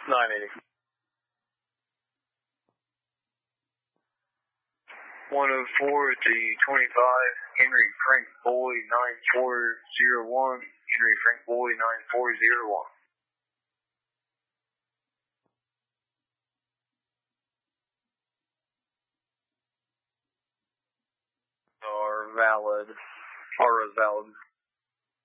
980. 104 to 25, Henry Frank Boy 9401, Henry Frank Boy 9401. Are valid. Are valid.